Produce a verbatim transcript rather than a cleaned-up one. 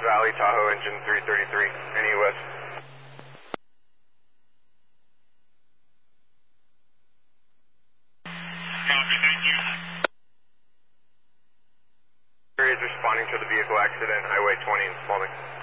Valley, Tahoe, engine three thirty-three, N E West. Copy, thank you. Is responding to the vehicle accident, Highway twenty in Spalding.